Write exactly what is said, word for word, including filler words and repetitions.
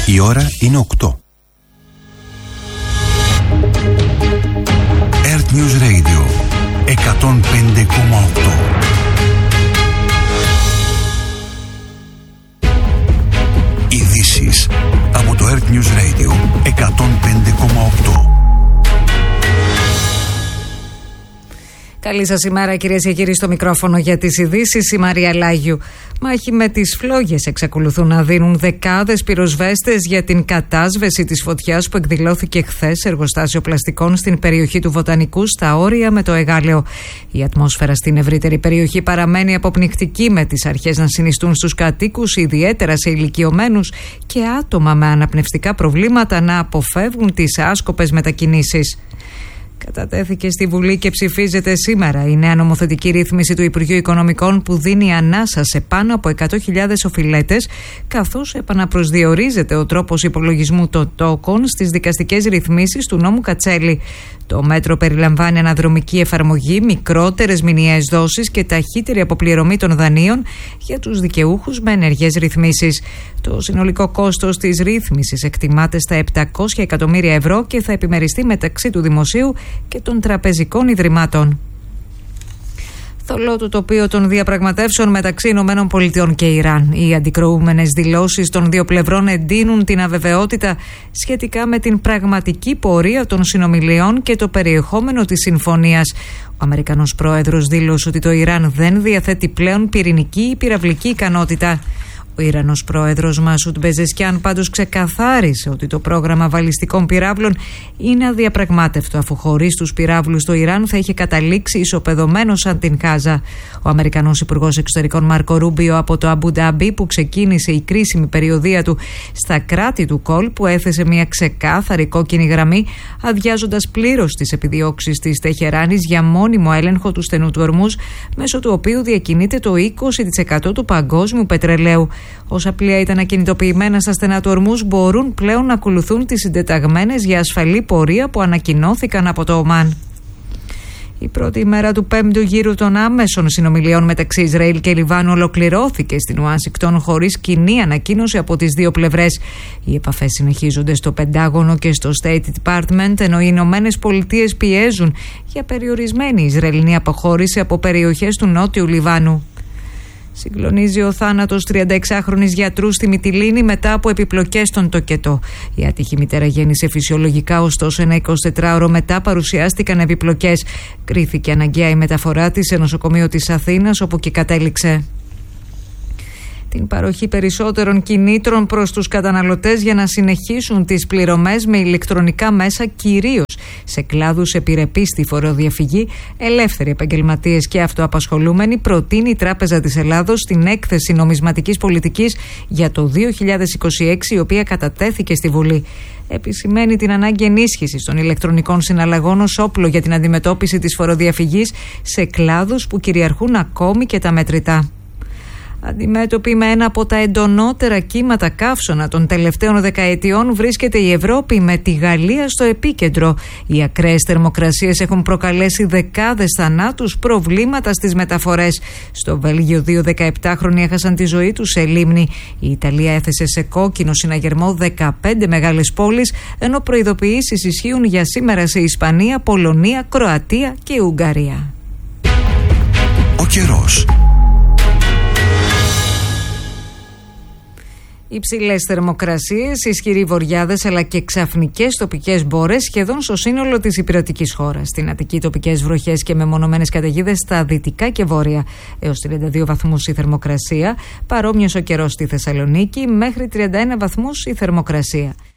Η ώρα είναι οκτώ. Earth News Radio εκατόν πέντε κόμμα οκτώ. Ειδήσεις από το Earth News Radio εκατόν πέντε κόμμα οκτώ. Καλή σας ημέρα, κυρίες και κύριοι, στο μικρόφωνο για τις ειδήσεις η Μαρία Λάγιου. Μάχη με τις φλόγες εξακολουθούν να δίνουν δεκάδες πυροσβέστες για την κατάσβεση της φωτιάς που εκδηλώθηκε χθες σε εργοστάσιο πλαστικών στην περιοχή του Βοτανικού στα όρια με το Εγάλεο. Η ατμόσφαιρα στην ευρύτερη περιοχή παραμένει αποπνικτική, με τις αρχές να συνιστούν στους κατοίκους, ιδιαίτερα σε ηλικιωμένους και άτομα με αναπνευστικά προβλήματα, να αποφεύγουν τις άσκοπες μετακινήσεις. Κατατέθηκε στη Βουλή και ψηφίζεται σήμερα η νέα νομοθετική ρύθμιση του Υπουργείου Οικονομικών που δίνει ανάσα σε πάνω από εκατό χιλιάδες οφειλέτες, καθώς επαναπροσδιορίζεται ο τρόπος υπολογισμού των τόκων στις δικαστικές ρυθμίσεις του νόμου Κατσέλη. Το μέτρο περιλαμβάνει αναδρομική εφαρμογή, μικρότερες μηνιαίες δόσεις και ταχύτερη αποπληρωμή των δανείων για τους δικαιούχους με ενεργές ρυθμίσεις. Το συνολικό κόστος της ρύθμισης εκτιμάται στα επτακόσια εκατομμύρια ευρώ και θα επιμεριστεί μεταξύ του Δημοσίου και των τραπεζικών ιδρυμάτων. Θολό το τοπίο των διαπραγματεύσεων μεταξύ Ηνωμένων Πολιτειών και Ιράν. Οι αντικρουόμενες δηλώσεις των δύο πλευρών εντείνουν την αβεβαιότητα σχετικά με την πραγματική πορεία των συνομιλιών και το περιεχόμενο της συμφωνίας. Ο Αμερικανός πρόεδρος δήλωσε ότι το Ιράν δεν διαθέτει πλέον πυρηνική ή πυραυλική ικανότητα. Ο Ιρανός πρόεδρος Μασούντ Πεζεσκιάν πάντως ξεκαθάρισε ότι το πρόγραμμα βαλιστικών πυράβλων είναι αδιαπραγμάτευτο, αφού χωρίς τους πυράβλους το Ιράν θα είχε καταλήξει ισοπεδωμένο σαν την Γάζα. Ο Αμερικανός Υπουργός Εξωτερικών Μάρκο Ρούμπιο από το Αμπού Ντάμπι, που ξεκίνησε η κρίσιμη περιοδεία του στα κράτη του κόλπου, έθεσε μια ξεκάθαρη κόκκινη γραμμή, αδειάζοντας πλήρως τις επιδιώξεις της Τεχεράνης για μόνιμο έλεγχο του στενού του Ορμούζ, μέσω του οποίου διακινείται το είκοσι τοις εκατό του παγκόσμιου πετρελαίου. Όσα πλοία ήταν ακινητοποιημένα στα στενά του Ορμούζ μπορούν πλέον να ακολουθούν τις συντεταγμένες για ασφαλή πορεία που ανακοινώθηκαν από το Ομάν. Η πρώτη ημέρα του πέμπτου γύρου των άμεσων συνομιλιών μεταξύ Ισραήλ και Λιβάνου ολοκληρώθηκε στην Ουάσιγκτον χωρίς κοινή ανακοίνωση από τις δύο πλευρές. Οι επαφές συνεχίζονται στο Πεντάγωνο και στο State Department, ενώ οι Ηνωμένες Πολιτείες πιέζουν για περιορισμένη Ισραηλινή αποχώρηση από περιοχές του νότιου Λιβάνου. Συγκλονίζει ο θάνατος τριανταεξάχρονης γιατρού στη Μυτιλήνη μετά από επιπλοκές στον τοκετό. Η άτυχη μητέρα γέννησε φυσιολογικά, ωστόσο ένα εικοσιτετράωρο μετά παρουσιάστηκαν επιπλοκές. Κρίθηκε αναγκαία η μεταφορά της σε νοσοκομείο της Αθήνας, όπου και κατέληξε. Την παροχή περισσότερων κινήτρων προς τους καταναλωτές για να συνεχίσουν τις πληρωμές με ηλεκτρονικά μέσα, κυρίως σε κλάδους επιρρεπείς στη φοροδιαφυγή, ελεύθεροι επαγγελματίες και αυτοαπασχολούμενοι, προτείνει η Τράπεζα της Ελλάδος στην έκθεση νομισματικής πολιτικής για το δύο χιλιάδες είκοσι έξι, η οποία κατατέθηκε στη Βουλή. Επισημαίνει την ανάγκη ενίσχυσης των ηλεκτρονικών συναλλαγών ως όπλο για την αντιμετώπιση της φοροδιαφυγής σε κλάδους που κυριαρχούν ακόμη και τα μετρητά. Αντιμέτωπη με ένα από τα εντονότερα κύματα καύσωνα των τελευταίων δεκαετιών βρίσκεται η Ευρώπη, με τη Γαλλία στο επίκεντρο. Οι ακραίες θερμοκρασίες έχουν προκαλέσει δεκάδες θανάτους, προβλήματα στις μεταφορές. Στο Βέλγιο δύο δεκαεπτάχρονοι έχασαν τη ζωή τους σε λίμνη. Η Ιταλία έθεσε σε κόκκινο συναγερμό δεκαπέντε μεγάλες πόλεις, ενώ προειδοποιήσεις ισχύουν για σήμερα σε Ισπανία, Πολωνία, Κροατία και Ουγγαρία. Ο καιρός. Υψηλές θερμοκρασίες, ισχυροί βοριάδες αλλά και ξαφνικές τοπικές μπόρες σχεδόν στο σύνολο της υπηρετικής χώρας. Στην Αττική τοπικές βροχές και μεμονωμένες καταιγίδες στα δυτικά και βόρεια. Έως τριάντα δύο βαθμούς η θερμοκρασία. Παρόμοιος ο καιρός στη Θεσσαλονίκη, μέχρι τριάντα ένα βαθμούς η θερμοκρασία.